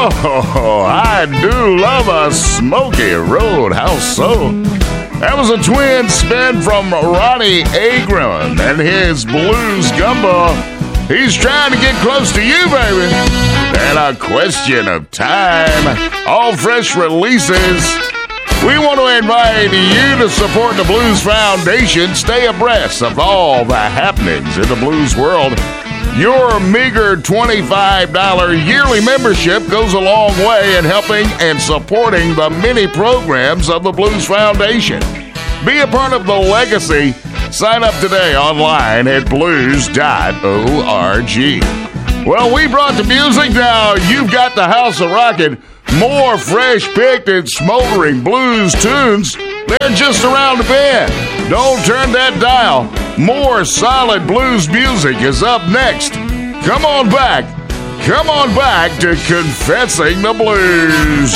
Oh, I do love a smoky road. How so? That was a twin spin from Ronnie Agron and his blues gumbo. He's trying to get close to you, baby. And a question of time. All fresh releases. We want to invite you to support the Blues Foundation. Stay abreast of all the happenings in the blues world. Your meager $25 yearly membership goes a long way in helping and supporting the many programs of the Blues Foundation. Be a part of the legacy. Sign up today online at blues.org. Well, we brought the music. Now you've got the house of rockin'. More fresh-picked and smoldering blues tunes. They're just around the bend. Don't turn that dial. More solid blues music is up next. Come on back. Come on back to Confessing the Blues.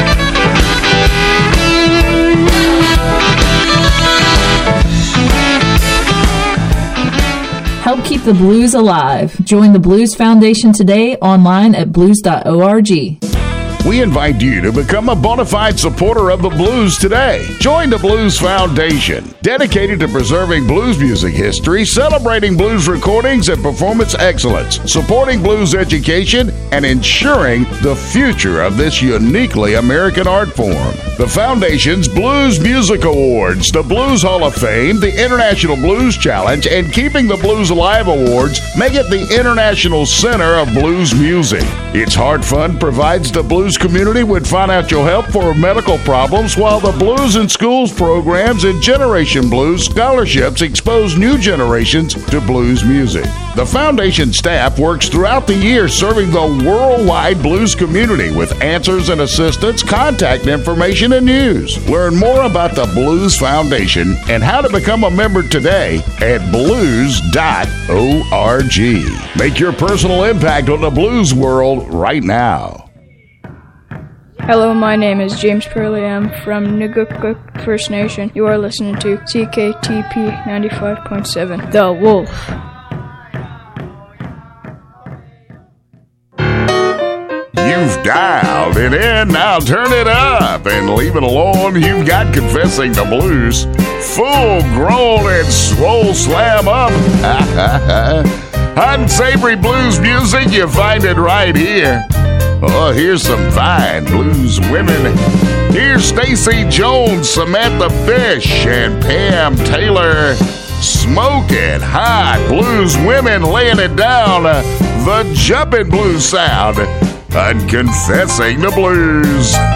Help keep the blues alive. Join the Blues Foundation today online at blues.org. We invite you to become a bona fide supporter of the blues today. Join the Blues Foundation, dedicated to preserving blues music history, celebrating blues recordings and performance excellence, supporting blues education, and ensuring the future of this uniquely American art form. The Foundation's Blues Music Awards, the Blues Hall of Fame, the International Blues Challenge, and Keeping the Blues Alive Awards make it the International Center of Blues Music. Its Heart Fund provides the blues community with financial help for medical problems, while the Blues in Schools programs and Generation Blues scholarships expose new generations to blues music. The Foundation staff works throughout the year serving the worldwide blues community with answers and assistance, contact information, and news. Learn more about the Blues Foundation and how to become a member today at blues.org. Make your personal impact on the blues world right now. Hello, my name is James Purley. I'm from Nugukuk First Nation. You are listening to CKTP 95.7, The Wolf. You've dialed it in, now turn it up and leave it alone. You've got Confessing the Blues, full grown and swole slam up. Hot and savory blues music, you find it right here. Oh, here's some fine blues women. Here's Stacy Jones, Samantha Fish, and Pam Taylor. Smoking hot blues women laying it down. The jumping blues sound. And Confessing the Blues.